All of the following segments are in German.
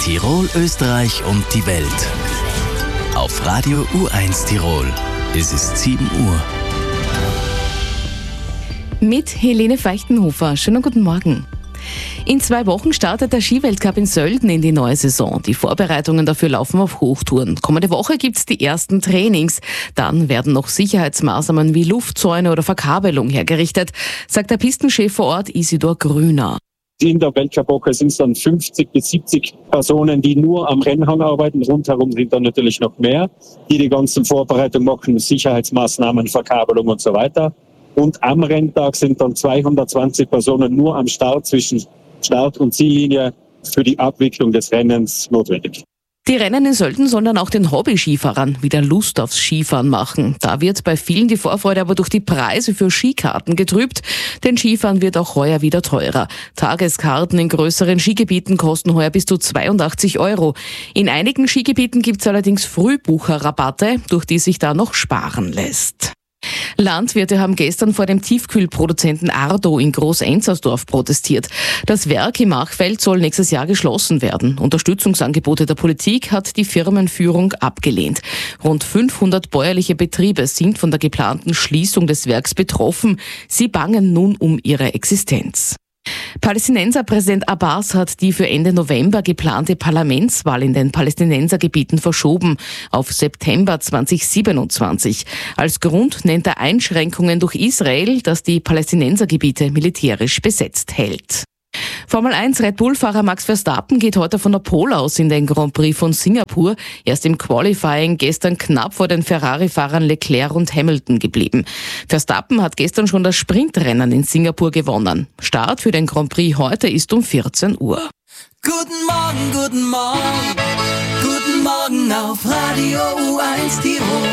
Tirol, Österreich und die Welt. Auf Radio U1 Tirol. Es ist 7 Uhr. Mit Helene Feichtenhofer. Schönen guten Morgen. In 2 Wochen startet der Skiweltcup in Sölden in die neue Saison. Die Vorbereitungen dafür laufen auf Hochtouren. Kommende Woche gibt's die ersten Trainings. Dann werden noch Sicherheitsmaßnahmen wie Luftzäune oder Verkabelung hergerichtet, sagt der Pistenchef vor Ort Isidor Grüner. In der Weltcup-Woche sind es dann 50 bis 70 Personen, die nur am Rennhang arbeiten. Rundherum sind dann natürlich noch mehr, die die ganzen Vorbereitungen machen, Sicherheitsmaßnahmen, Verkabelung und so weiter. Und am Renntag sind dann 220 Personen nur am Start zwischen Start- und Ziellinie für die Abwicklung des Rennens notwendig. Die Rennen in Sölden sollen dann auch den Hobby-Skifahrern wieder Lust aufs Skifahren machen. Da wird bei vielen die Vorfreude aber durch die Preise für Skikarten getrübt. Denn Skifahren wird auch heuer wieder teurer. Tageskarten in größeren Skigebieten kosten heuer bis zu 82 €. In einigen Skigebieten gibt es allerdings Frühbucherrabatte, durch die sich da noch sparen lässt. Landwirte haben gestern vor dem Tiefkühlproduzenten Ardo in Groß-Enzersdorf protestiert. Das Werk im Machfeld soll nächstes Jahr geschlossen werden. Unterstützungsangebote der Politik hat die Firmenführung abgelehnt. Rund 500 bäuerliche Betriebe sind von der geplanten Schließung des Werks betroffen. Sie bangen nun um ihre Existenz. Palästinenserpräsident Abbas hat die für Ende November geplante Parlamentswahl in den Palästinensergebieten verschoben auf September 2027. Als Grund nennt er Einschränkungen durch Israel, das die Palästinensergebiete militärisch besetzt hält. Formel 1 Red Bull-Fahrer Max Verstappen geht heute von der Pole aus in den Grand Prix von Singapur. Er ist im Qualifying gestern knapp vor den Ferrari-Fahrern Leclerc und Hamilton geblieben. Verstappen hat gestern schon das Sprintrennen in Singapur gewonnen. Start für den Grand Prix heute ist um 14 Uhr. Guten Morgen, guten Morgen, guten Morgen auf Radio U1 Tirol.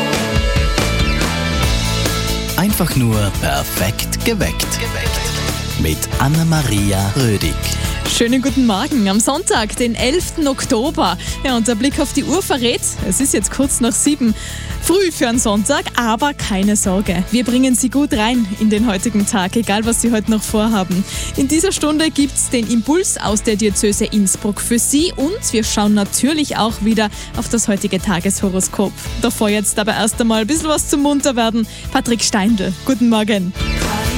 Einfach nur perfekt geweckt. Mit Anna-Maria Rödig. Schönen guten Morgen am Sonntag, den 11. Oktober. Ja, und der Blick auf die Uhr verrät, es ist jetzt kurz nach 7. Früh für einen Sonntag, aber keine Sorge. Wir bringen Sie gut rein in den heutigen Tag, egal was Sie heute noch vorhaben. In dieser Stunde gibt's den Impuls aus der Diözese Innsbruck für Sie und wir schauen natürlich auch wieder auf das heutige Tageshoroskop. Davor jetzt aber erst einmal ein bisschen was zum Munterwerden. Patrick Steindl, guten Morgen.